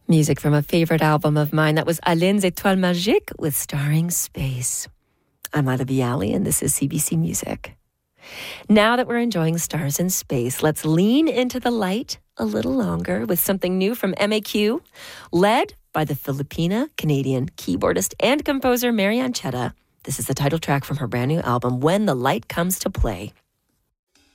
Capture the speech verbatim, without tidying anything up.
Music from a favorite album of mine. That was Alain's Étoiles Magiques with Starring Space. I'm Ida Bialy, and this is C B C Music. Now that we're enjoying stars in space, let's lean into the light a little longer with something new from M A Q, led by the Filipina-Canadian keyboardist and composer Marianne Chetta. This is the title track from her brand new album, When the Light Comes to Play.